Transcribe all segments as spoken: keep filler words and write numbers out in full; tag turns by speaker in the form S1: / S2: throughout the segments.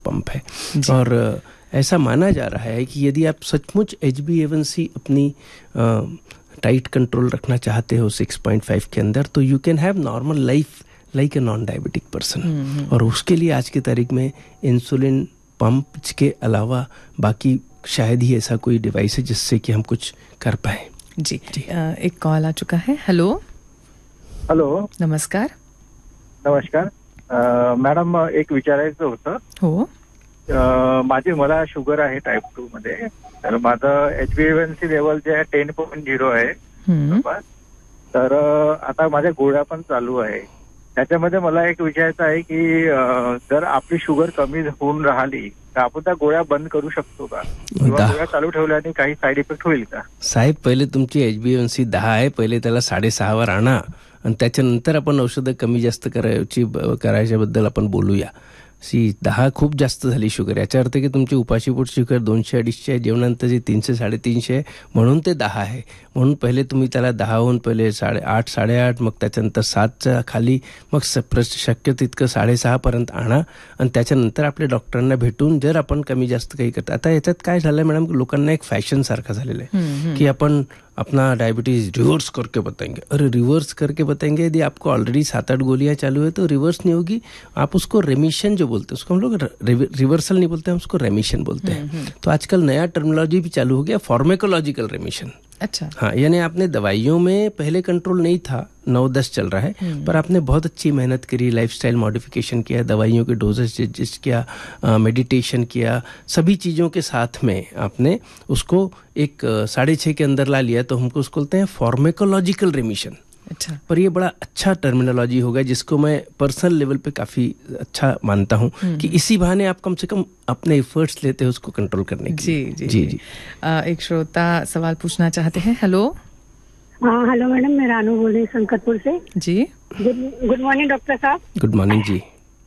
S1: Pump है। और ऐसा माना जा रहा है कि यदि आप सचमुच एच बी ए वन सी अपनी टाइट कंट्रोल रखना चाहते हो सिक्स पॉइंट फाइव के अंदर, तो you can have normal life like a non diabetic person. और उसके लिए आज की तारीख में इंसुलिन पंप के अलावा बाकी शायद ही ऐसा कोई डिवाइस है जिससे कि हम कुछ कर पाए।
S2: जी, जी। आ, एक कॉल आ चुका है। हेलो
S3: हॅलो,
S2: नमस्कार.
S3: नमस्कार मॅडम, एक विचारायचं होतं.
S2: हो.
S3: माझी मला शुगर आहे टाईप टू मध्ये, तर माझं एच बी ए वन सी लेवल जे आहे टेन पॉईंट झिरो आहे. तर आता माझ्या गोळ्या पण चालू आहे. त्याच्यामध्ये मला एक विचारायचं आहे की जर आपली शुगर कमी होऊन राहिली तर आपण त्या गोळ्या बंद करू शकतो का, किंवा गोळ्या चालू ठेवल्याने काही साईड इफेक्ट होईल का?
S1: साहेब, पहिले तुमची एच बी ए वन सी दहा आहे, पहिले त्याला साडेसहावर आणा आणि त्याच्यानंतर आपण औषधं कमी जास्त करायची करायच्याबद्दल आपण बोलूया. सी दहा खूप जास्त झाली शुगर, याचा अर्थ की तुमची उपाशीपोट शुगर दोनशे अडीचशे आहे, जेवणानंतरची तीनशे साडेतीनशे आहे, म्हणून ते दहा आहे. म्हणून पहिले तुम्ही त्याला दहाहून पहिले साडे आठ साडेआठ, मग त्याच्यानंतर सातच्या खाली, मग शक्य तितकं साडेसहापर्यंत आणा आणि त्याच्यानंतर आपल्या डॉक्टरांना भेटून जर आपण कमी जास्त काही करता. आता याच्यात काय झालं मॅडम, लोकांना एक फॅशन सारखा झालेला आहे की आपण अपना डायबिटीज रिवर्स करके बताएंगे. अरे रिवर्स करके बताएंगे, यदि आपको ऑलरेडी सात आठ गोलियां चालू है तो रिवर्स नहीं होगी. आप उसको रेमिशन जो बोलते हैं, उसको हम लोग रिवर्सल नहीं बोलते हैं, उसको रेमिशन बोलते हैं. तो आजकल नया टर्मिनोलॉजी भी चालू हो गया, फार्माकोलॉजिकल रेमिशन.
S2: अच्छा.
S1: हाँ, यानी आपने दवाइयों में पहले कंट्रोल नहीं था, नौ दस चल रहा है, पर आपने बहुत अच्छी मेहनत करी, लाइफस्टाइल मॉडिफिकेशन किया, दवाइयों के डोजेस एडजस्ट किया, मेडिटेशन किया, सभी चीज़ों के साथ में आपने उसको एक साढ़े छः के अंदर ला लिया, तो हमको उसको बोलते हैं फार्माकोलॉजिकल रेमिशन.
S2: अच्छा.
S1: पर ये बड़ा अच्छा टर्मिनोलॉजी होगा जिसको मैं पर्सनल लेवल पे काफ़ी अच्छा मानता हूँ कि इसी बहाने आप कम से कम अपने एफर्ट्स लेते हैं उसको कंट्रोल करने के लिए.
S2: जी जी जी. आ, एक श्रोता सवाल पूछना चाहते हैं. हेलो.
S4: हाँ हेलो मैडम, मैं रानू बोल रही हूँ संकटपुर से.
S2: जी.
S4: गुड मॉर्निंग डॉक्टर साहब.
S1: गुड मॉर्निंग जी.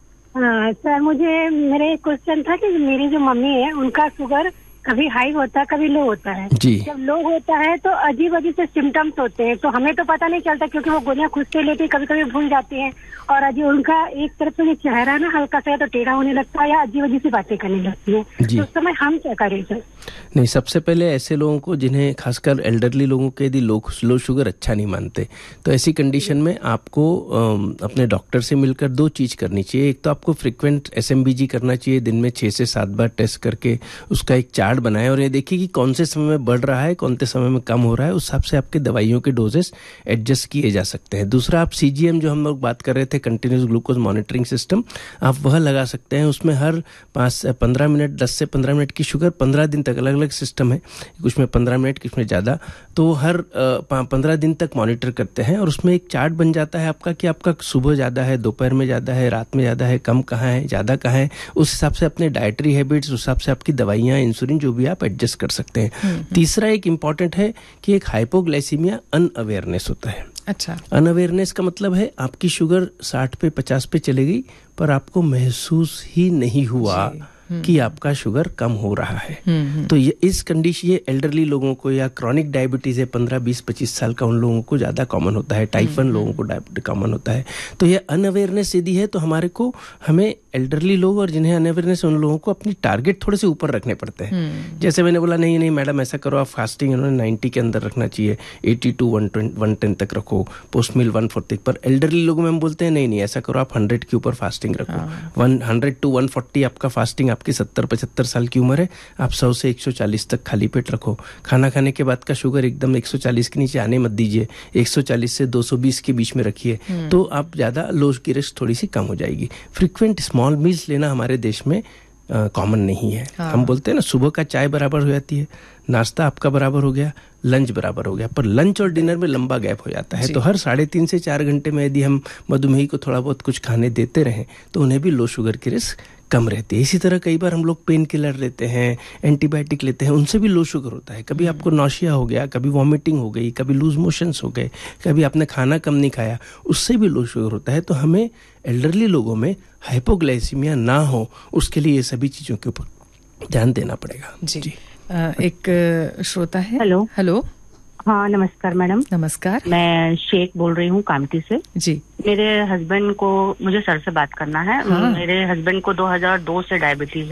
S4: हाँ सर, मुझे मेरे एक क्वेश्चन था कि मेरी जो मम्मी है उनका शुगर कभी हाई होता है कभी लो होता है.
S1: जी.
S4: जब लो होता है तो अजीब अजीब से सिम्टम्स होते हैं, तो हमें तो पता नहीं चलता क्योंकि वो गोलियां खुद से लेती, कभी कभी भूल जाती हैं. और अजीब उनका एक तरफ से चेहरा ना हल्का सा तो टेढ़ा होने लगता है या अजीब अजीब सी बातें करने लगती है. तो उस समय हम क्या करें सर?
S1: नहीं, सबसे पहले ऐसे लोगों को जिन्हें खासकर एल्डरली लोगों के यदि लो लो शुगर अच्छा नहीं मानते, तो ऐसी कंडीशन में आपको अपने डॉक्टर से मिलकर दो चीज़ करनी चाहिए. एक तो आपको फ्रिक्वेंट एस एम बी जी करना चाहिए, दिन में छः से सात बार टेस्ट करके उसका एक चार्ट बनाए और ये देखिए कि कौन से समय में बढ़ रहा है, कौन से समय में कम हो रहा है, उस हिसाब से आपके दवाइयों के डोजेस एडजस्ट किए जा सकते हैं. दूसरा, आप सी जी एम जो हम लोग बात कर रहे थे, कंटिन्यूस ग्लूकोज मॉनिटरिंग सिस्टम, आप वह लगा सकते हैं. उसमें हर पाँच पंद्रह मिनट दस से पंद्रह मिनट की शुगर पंद्रह दिन तक, अलग अलग सिस्टम है, कुछ में पंद्रह मिनट कुछ में ज़्यादा, तो हर पंद्रह दिन तक मॉनिटर करते हैं और उसमें एक चार्ट बन जाता है आपका कि आपका सुबह ज़्यादा है, दोपहर में ज़्यादा है, रात में ज़्यादा है, कम कहाँ है, ज़्यादा कहाँ है. उस हिसाब से अपने डाइटरी हैबिट्स, उस हिसाब से आपकी दवाइयाँ, इंसुलिन जो भी आप एडजस्ट कर सकते हैं. तीसरा एक इम्पॉर्टेंट है कि एक हाइपोग्लाइसीमिया अनअवेयरनेस होता है.
S2: अच्छा.
S1: अनअवेयरनेस का मतलब है आपकी शुगर साठ पे पचास पे चले गई पर आपको महसूस ही नहीं हुआ कि आपका शुगर कम हो रहा है. तो ये इस कंडीशन, ये एल्डरली लोगों को या क्रॉनिक डायबिटीज है पंद्रह बीस पच्चीस साल का, उन लोगों को ज़्यादा कॉमन होता है. टाइप वन लोगों को डायबिटीज कॉमन होता है. तो ये अनअवेयरनेस यदि है तो हमारे को हमें एल्डरली लोग और जिन्हें अनअवेयरनेस, उन लोगों को अपनी टारगेट थोड़े से ऊपर रखने पड़ते हैं. जैसे मैंने बोला, नहीं नहीं मैडम ऐसा करो, आप फास्टिंग उन्होंने नाइन्टी के अंदर रखना चाहिए, eighty two one one ten तक रखो, पोस्ट मील वन फोर्टी. पर एल्डरली लोगों में हम बोलते हैं नहीं नहीं ऐसा करो, आप हंड्रेड के ऊपर फास्टिंग रखो. One hundred to one forty आपका फास्टिंग, आपकी सत्तर पचहत्तर साल की उम्र है, आप सौ से एक सौ चालीस तक खाली पेट रखो. खाना खाने के बाद का शुगर एकदम एक सौ चालीस के नीचे आने मत दीजिए, एक सौ चालीस से दो सौ बीस के बीच में रखिए, तो आप ज़्यादा लो की रिस्क थोड़ी सी कम हो जाएगी. फ्रीक्वेंट स्मॉल मील्स लेना हमारे देश में कॉमन नहीं है. हाँ. हम बोलते हैं ना, सुबह का चाय बराबर हो जाती है, नाश्ता आपका बराबर हो गया, लंच बराबर हो गया, पर लंच और डिनर में लंबा गैप हो जाता है. तो हर साढ़े तीन से चार घंटे में यदि हम मधुमेही को थोड़ा बहुत कुछ खाने देते रहें तो उन्हें भी लो शुगर की रिस्क कम रहती है. इसी तरह कई बार हम लोग पेन किलर लेते हैं, एंटीबायोटिक लेते हैं, उनसे भी लो शुगर होता है. कभी आपको नौशिया हो गया, कभी वॉमिटिंग हो गई, कभी लूज मोशंस हो गए, कभी आपने खाना कम नहीं खाया, उससे भी लो शुगर होता है. तो हमें एल्डरली लोगों में हाइपोग्लाइसीमिया ना हो, उसके लिए ये सभी चीज़ों के ऊपर ध्यान देना पड़ेगा.
S2: जी, जी. आ, एक श्रोता है.
S4: हेलो.
S2: हेलो.
S4: हाँ नमस्कार मैडम.
S2: नमस्कार.
S4: मैं शेख बोल रही हूँ कामती से.
S2: जी.
S4: मेरे हस्बैंड को, मुझे सर से बात करना है. हाँ. मेरे हस्बैंड को दो हज़ार दो से डायबिटीज